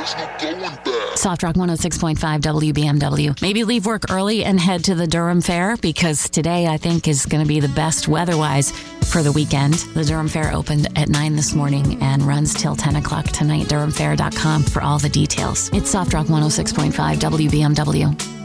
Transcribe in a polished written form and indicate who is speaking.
Speaker 1: There's no going back.
Speaker 2: Soft Rock 106.5 WBMW. Maybe leave work early and head to the Durham Fair, because today I think is going to be the best weather-wise for the weekend. The Durham Fair opened at 9 this morning and runs till 10 o'clock tonight. DurhamFair.com for all the details. It's Soft Rock 106.5 WBMW.